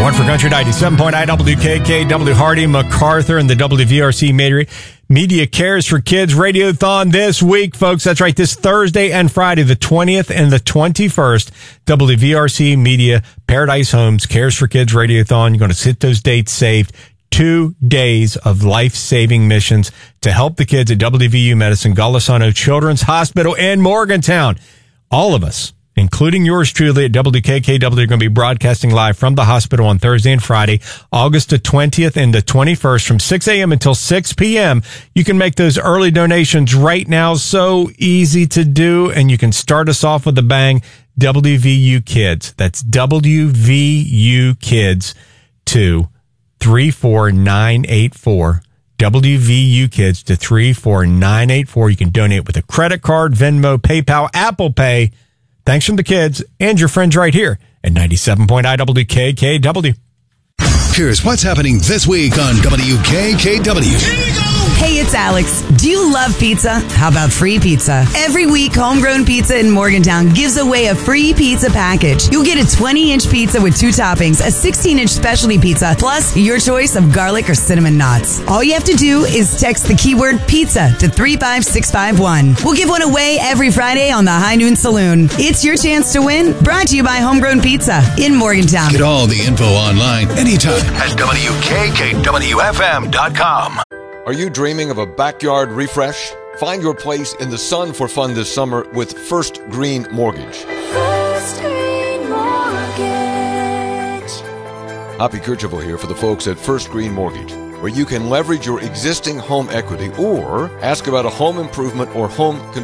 One for Country 97.9 WKKW Hardy, MacArthur, and the WVRC Media Cares for Kids Radiothon this week, folks. That's right, this Thursday and Friday, the 20th and the 21st, WVRC Media Paradise Homes Cares for Kids Radiothon. You're going to sit those dates saved. 2 days of life-saving missions to help the kids at WVU Medicine, Golisano Children's Hospital in Morgantown. All of us, including yours truly at WKKW, are going to be broadcasting live from the hospital on Thursday and Friday, August the 20th and the 21st from 6 a.m. until 6 p.m. You can make those early donations right now. So easy to do, and you can start us off with a bang. WVU Kids. That's WVU Kids to 34984. WVU Kids to 34984. You can donate with a credit card, Venmo, PayPal, Apple Pay. Thanks from the kids and your friends right here at 97.9 WKKW. Here's what's happening this week on WKKW. Hey, it's Alex. Do you love pizza? How about free pizza? Every week, Homegrown Pizza in Morgantown gives away a free pizza package. You'll get a 20-inch pizza with 2 toppings, a 16-inch specialty pizza, plus your choice of garlic or cinnamon knots. All you have to do is text the keyword pizza to 35651. We'll give one away every Friday on the High Noon Saloon. It's your chance to win. Brought to you by Homegrown Pizza in Morgantown. Get all the info online anytime at WKKWFM.com. Are you dreaming of a backyard refresh? Find your place in the sun for fun this summer with First Green Mortgage. First Green Mortgage. Hoppy Kercheval here for the folks at First Green Mortgage, where you can leverage your existing home equity or ask about a home improvement or home construction